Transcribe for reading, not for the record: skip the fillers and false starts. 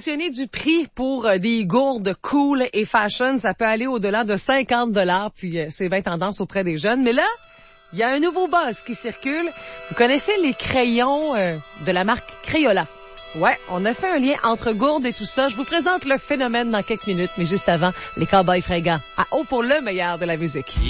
impressionné du prix pour des gourdes cool et fashion. Ça peut aller au-delà de 50 $, puis c'est bien tendance auprès des jeunes. Mais là, il y a un nouveau buzz qui circule. Vous connaissez les crayons de la marque Crayola? Ouais, on a fait un lien entre gourdes et tout ça. Je vous présente le phénomène dans quelques minutes, mais juste avant, les Cowboys fringants. À haut pour le meilleur de la musique.